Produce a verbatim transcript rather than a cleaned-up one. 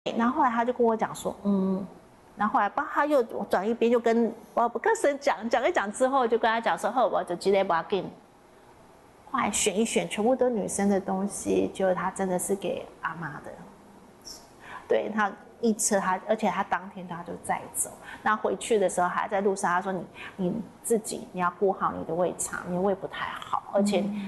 然后后来他就跟我讲说，嗯，然后后来吧，他又转一边就跟我跟神讲讲一讲之后，就跟他讲说，好，我就直接把给。后来选一选，全部都女生的东西，结果他真的是给阿妈的。对他一车他，而且他当天他就载走。那回去的时候还在路上，他说你你自己你要顾好你的胃肠，你的胃不太好，而且